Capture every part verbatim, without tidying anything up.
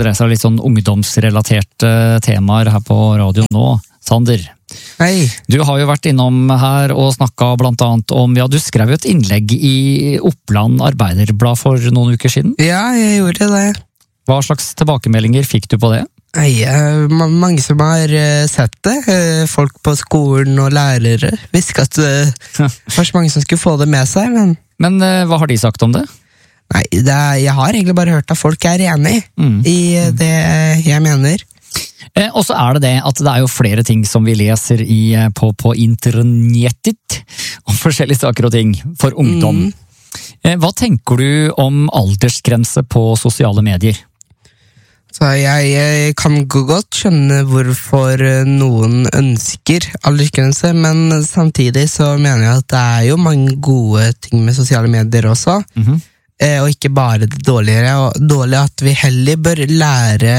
dreie seg litt sånn ungdomsrelaterte temaer her på radio nå. Sander, Hei. Du har jo vært innom her og snakket blant annet om, ja, du skrev jo et innlegg i Oppland Arbeiderblad for noen uker siden. Ja, jeg gjorde det. Hva slags tilbakemeldinger fikk du på det? Nei, mange som har sett det. Folk på skolen og lærere visste at det var så mange som skulle få det med seg, men... Men hva har de sagt om det? Nei, det er, jeg har egentlig bare hørt at folk er enig mm. i det jeg mener. Eh, og så er det det at det er jo flere ting som vi leser i, på, på internettet om forskjellige saker og ting for ungdom. Mm. Eh, hva tenker du om aldersgrense på sosiale medier? Så jeg, jeg kan godt skjønne hvorfor noen ønsker aldersgrense, men samtidig så mener jeg at det er jo mange gode ting med sosiale medier også. Mm-hmm. Og ikke bare det dårligere, og dårlig at vi heller bør lære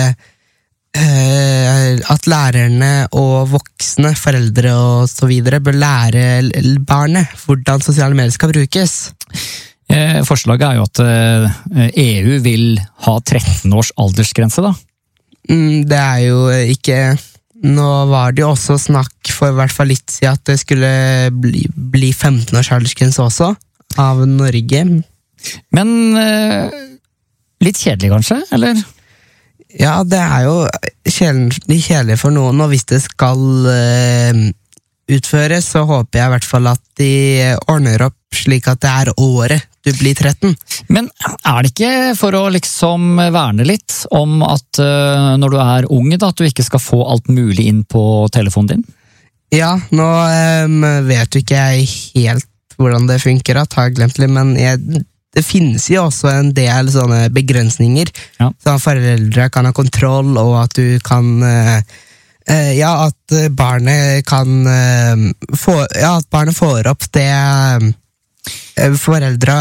eh, at lærerne og voksne, foreldre og så videre bør lære barnet hvordan sosiale medier skal brukes. Eh, forslaget er jo at eh, E U vil ha tretten års aldersgrense da. Mm, det er jo ikke... Nå var det jo også snakk for i hvert fall litt siden at det skulle bli, bli femten års aldersgrense også av Norge. Men eh, litt kjedelig kanskje, eller? Ja, det er jo kjedelig, kjedelig for noen, og hvis det skal eh, utføres, så håper jeg i hvert fall at de ordner opp slik at det er året du blir tretten. Men er det ikke for å liksom verne litt om at uh, når du er ung, da, at du ikke skal få alt mulig inn på telefonen din? Ja, nå um, vet jo ikke jeg helt hvordan det funker, at har jeg glemt det, men jeg det finnes jo også en del sånne begrensninger, ja. Så foreldre kan ha kontroll, og at du kan, uh, uh, ja, at barnet kan uh, få, ja, at barnet får opp det uh, foreldre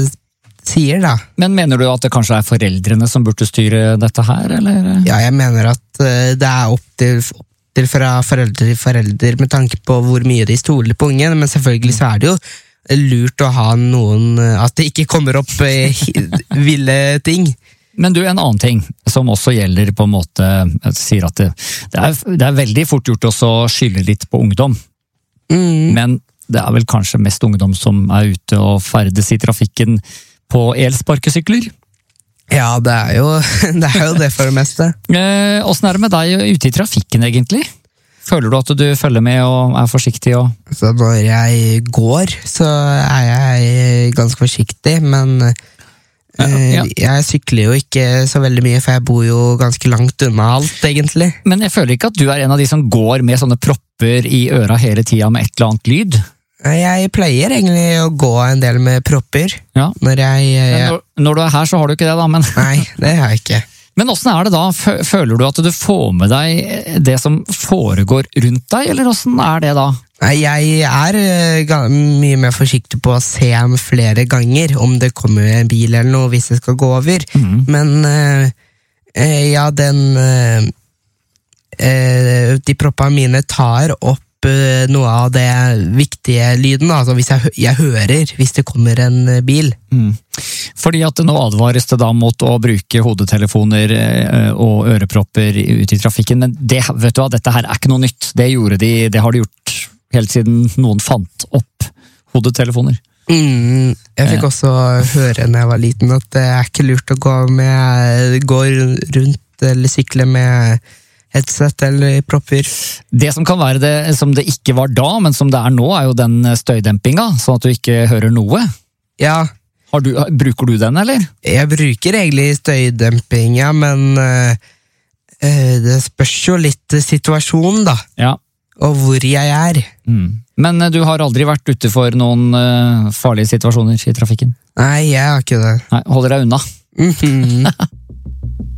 sier da. Men mener du at det kanskje er foreldrene som burde styre dette her, eller? Ja, jeg mener at uh, det er opp til, opp til fra foreldre til foreldre med tanke på hvor mye de stoler på ungen, men selvfølgelig så er det jo lurt å ha noen, at det ikke kommer opp ville ting. Men du, en annen ting som også gjelder på en måte, jeg sier at det, det, er, det er veldig fort gjort også å skylde litt på ungdom. Mm. Men det er vel kanskje mest ungdom som er ute og ferdes i trafikken på elsparkesykler? Ja, det er jo det, er jo det for det meste. Eh, hvordan er det med deg ute i trafikken egentlig? Føler du at du følger med og er forsiktig? Og... Så når jeg går, så er jeg ganske forsiktig, men ja, ja. Jeg sykler jo ikke så veldig mye, for jeg bor jo ganske langt unna alt, egentlig. Men jeg føler ikke at du er en av de som går med sånne propper i øra hele tida med et eller annet lyd? Jeg pleier egentlig å gå en del med propper. Ja. Når, jeg, jeg... når, når du er her, så har du ikke det da, men... Nei, det har jeg ikke. Men hvordan er det da? Føler du at du får med deg det som foregår rundt deg, eller hvordan er det da? Jeg er mye mer forsiktig på å se ham flere ganger, om det kommer en bil eller noe hvis jeg skal gå over. Mm. Men ja, den de proppene mine tar opp noe av det viktige lyden, altså hvis jeg, jeg hører hvis det kommer en bil. Mm. Fordi at nå advares det da mot å bruke hodetelefoner og ørepropper ute i trafikken, men det, vet du hva, dette her er ikke noe nytt. Det gjorde de, det har de gjort helt siden noen fant opp hodetelefoner. Mm, jeg fikk også høre når jeg var liten at det er ikke lurt å gå med, gå rundt eller sykle med headset eller propper. Det som kan være det som det ikke var da, men som det er nå, er jo den støydempinga, sånn at du ikke hører noe. Ja. Har du, bruker du den, eller? Jeg bruker egentlig støydemping, ja, men uh, det spørs jo litt situasjonen, da. Ja. Og hvor jeg er. Mm. Men uh, du har aldri vært ute for noen uh, farlige situasjoner i trafikken? Nei, jeg har ikke det. Nei, holder deg unna. Mm-hmm.